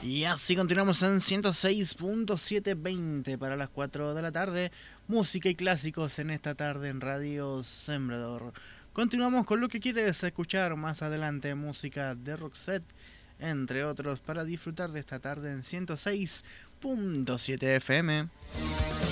Y así continuamos en 106.720 para las 4 de la tarde. Música y clásicos en esta tarde en Radio Sembrador. Continuamos con lo que quieres escuchar más adelante. Música de Roxette, entre otros, para disfrutar de esta tarde en 106.7 FM.